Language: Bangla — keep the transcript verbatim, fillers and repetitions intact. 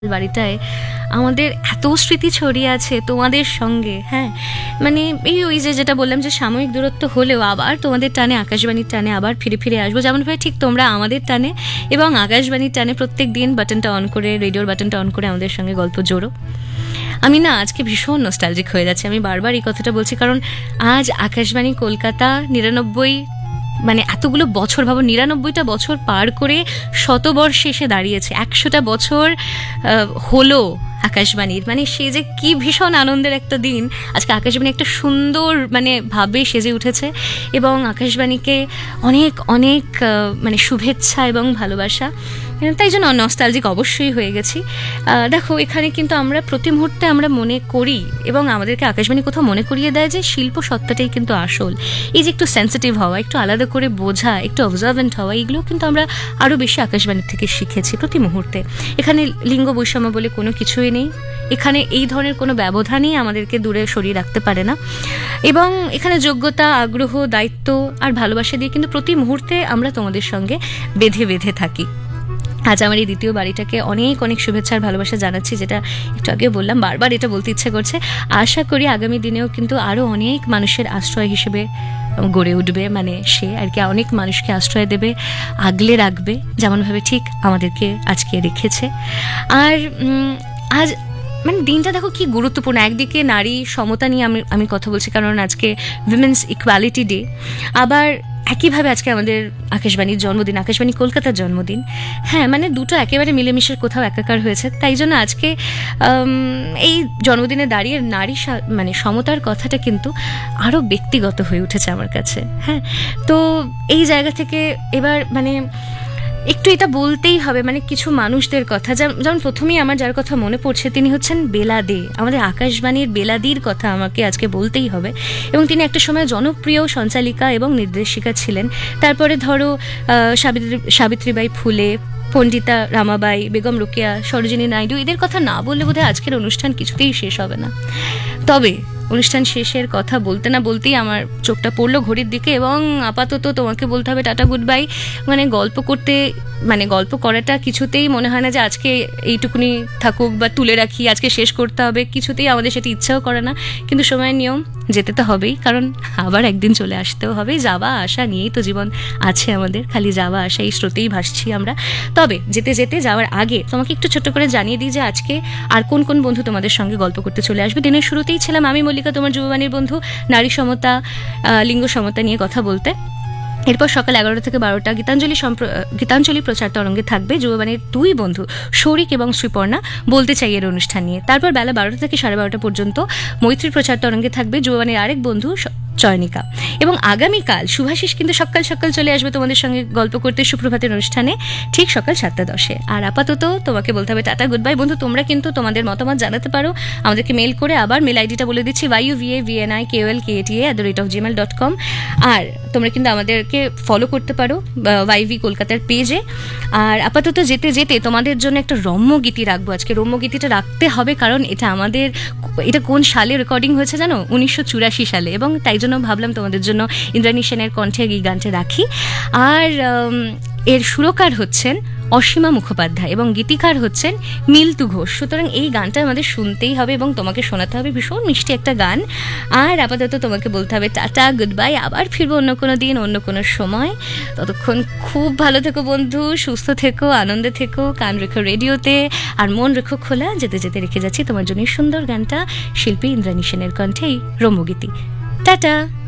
বাড়িটায় আমাদের এত স্মৃতি ছড়িয়ে আছে তোমাদের সঙ্গে। হ্যাঁ, মানে এই ওই যে যেটা বললাম যে সাময়িক দূরত্ব হলেও আবার তোমাদের টানে, আকাশবাণীর টানে আবার ফিরে ফিরে আসবো, যেমনভাবে ঠিক তোমরা আমাদের টানে এবং আকাশবাণীর টানে প্রত্যেক দিন বাটনটা অন করে, রেডিওর বাটনটা অন করে আমাদের সঙ্গে গল্প জোড়ো। আমি না আজকে ভীষণ নস্টালজিক হয়ে যাচ্ছে, আমি বারবার এই কথাটা বলছি, কারণ আজ আকাশবাণী কলকাতা নিরানব্বই মানে এতগুলো বছর, ভাবো নিরানব্বইটা বছর পার করে শতবর্ষে এসে দাঁড়িয়েছে, একশোটা বছর হলো আকাশবাণীর। মানে সে যে কি ভীষণ আনন্দের একটা দিন। আজকে আকাশবাণী একটা সুন্দর মানে ভাবে সেজে উঠেছে এবং আকাশবাণীকে অনেক অনেক মানে শুভেচ্ছা এবং ভালোবাসা। তাই জন্য নস্টালজিক অবশ্যই হয়ে গেছি। দেখো, এখানে কিন্তু আমরা প্রতি মুহূর্তে আমরা মনে করি এবং আমাদেরকে আকাশবাণী কোথাও মনে করিয়ে দেয় যে শিল্প সত্তাটাই কিন্তু আসল। এই যে একটু সেন্সিটিভ হওয়া, একটু আলাদা করে বোঝা, একটু অবজারভেন্ট হওয়া, এগুলো কিন্তু আমরা আরও বেশি আকাশবাণীর থেকে শিখেছি প্রতি মুহূর্তে। এখানে লিঙ্গ বৈষম্য বলে কোনো কিছুই নেই, এখানে এই ধরনের কোনো ব্যবধানই আমাদেরকে দূরে সরিয়ে রাখতে পারে না এবং এখানে যোগ্যতা, আগ্রহ, দায়িত্ব আর ভালোবাসা দিয়ে কিন্তু প্রতি মুহূর্তে আমরা তোমাদের সঙ্গে বেঁধে বেঁধে থাকি। আজ আমার এই দ্বিতীয় বাড়িটাকে অনেক অনেক শুভেচ্ছা আর ভালোবাসা জানাচ্ছি, যেটা একটু আগে বললাম, বারবার এটা বলতে ইচ্ছে করছে। আশা করি আগামী দিনেও কিন্তু আরও অনেক মানুষের আশ্রয় হিসেবে গড়ে উঠবে, মানে সে আর কি অনেক মানুষকে আশ্রয় দেবে, আগলে রাখবে, যেমনভাবে ঠিক আমাদেরকে আজকে রেখেছে। আর আজ মানে দিনটা দেখো কি গুরুত্বপূর্ণ। একদিকে নারী সমতা নিয়ে আমি আমি কথা বলছি, কারণ আজকে উইমেন্স ইকুয়ালিটি ডে, আবার একইভাবে আজকে আমাদের আকাশবাণীর জন্মদিন, আকাশবাণী কলকাতার জন্মদিন। হ্যাঁ, মানে দুটো একেবারে মিলেমিশে কোথাও একাকার হয়েছে। তাই জন্য আজকে এই জন্মদিনে দাঁড়িয়ে নারী মানে সমতার কথাটা কিন্তু আরও ব্যক্তিগত হয়ে উঠেছে আমার কাছে। হ্যাঁ, তো এই জায়গা থেকে এবার মানে একটু এটা বলতেই হবে, মানে কিছু মানুষদের কথা। যেমন প্রথমেই আমার যার কথা মনে পড়ছে তিনি হচ্ছেন বেলা দে, আমাদের আকাশবাণীর বেলাদির কথা আমাকে আজকে বলতেই হবে। এবং তিনি একটা সময় জনপ্রিয় সঞ্চালিকা এবং নির্দেশিকা ছিলেন। তারপরে ধরো সাবিত্রী সাবিত্রীবাই ফুলে, পণ্ডিতা রামাবাই, বেগম রোকেয়া, সরোজিনী নাইডু, এদের কথা না বললে বোধহয় আজকের অনুষ্ঠান কিছুতেই শেষ হবে না। তবে অনুষ্ঠান শেষের কথা বলতে না বলতেই আমার চোখটা পড়লো ঘড়ির দিকে এবং আপাতত তোমাকে বলতে হবে টাটা গুড বাই। মানে গল্প করতে মানে গল্প করাটা কিছুতেই মনে হয় না যে আজকে এইটুকুনি থাকুক বা তুলে রাখি, আজকে শেষ করতে হবে, কিছুতেই আমাদের সেটা ইচ্ছাও করে না। কিন্তু সময়ের নিয়ম, যেতে তো হবেই, কারণ আবার একদিন চলে আসতেও হবে। যাওয়া আসা নিয়েই তো জীবন আছে আমাদের, খালি যাওয়া আসা এই স্রোতেই ভাসছি আমরা। তবে যেতে যেতে যাওয়ার আগে তোমাকে একটু ছোট্ট করে জানিয়ে দিই যে আজকে আর কোন কোন বন্ধু তোমাদের সঙ্গে গল্প করতে চলে আসবে। দিনের শুরুতেই ছিলাম আমি মল্লিকা, তোমার যুববাণীর বন্ধু, নারী সমতা, লিঙ্গ সমতা নিয়ে কথা বলতে। এরপর সকাল এগারোটা থেকে বারোটা গীতাঞ্জলি গীতাঞ্জলি প্রচার তরঙ্গে থাকবে যুববাণীর দুই বন্ধু শরিক এবং শ্রীপর্ণা বলতে চাই এর অনুষ্ঠান নিয়ে। তারপর বেলা বারোটা থেকে সাড়ে বারোটা পর্যন্ত মৈত্রী প্রচার তরঙ্গে থাকবে যুববাণীর আরেক বন্ধু চয়নিকা। এবং আগামীকাল শুভাশিস কিন্তু সকাল সকাল চলে আসবে তোমাদের সঙ্গে গল্প করতে সুপ্রভাতের অনুষ্ঠানে, ঠিক সকাল সাতটা দশে। আর আপাতত তোমাকে বলতে হবে টাটা গুড বাই। বন্ধু, তোমরা কিন্তু তোমাদের মতামত জানাতে পারো আমাদেরকে মেল করে। আবার মেল আইডিটা বলে দিচ্ছি, Y U V A V N I K L K T A at the rate of Gmail dot com. আর তোমরা কিন্তু আমাদেরকে ফলো করতে পারো ওয়াইভি কলকাতার পেজে। আর আপাতত যেতে যেতে তোমাদের জন্য একটা রম্য গীতি রাখবো আজকে। রম্য গীতিটা রাখতে হবে কারণ এটা আমাদের, এটা কোন সালে রেকর্ডিং হয়েছে জানো? উনিশশো চুরাশি সালে। এবং তাই জন্য ভাবলাম তোমাদের জন্য ইন্দ্রাণী সেনের কণ্ঠে এই গানটা রাখি। আর এর সুরকার হচ্ছেন অসীমা মুখোপাধ্যায় এবং গীতিকার হচ্ছেন মিল্টু ঘোষ। সুতরাং এই গানটা আমাদের শুনতেই হবে এবং তোমাকে শোনাতে হবে, ভীষণ মিষ্টি একটা গান। আর আপাতত তোমাকে বলতে হবে টাটা গুড বাই। আবার ফিরবো অন্য কোনো দিন, অন্য কোনো সময়। ততক্ষণ খুব ভালো থেকো বন্ধু, সুস্থ থেকো, আনন্দে থেকো, কান রেখো রেডিওতে আর মন রেখো খোলা। যেতে যেতে রেখে যাচ্ছি তোমার জন্য সুন্দর গানটা, শিল্পী ইন্দ্রাণী সেনের কণ্ঠে এই রম্যগীতি। টাটা।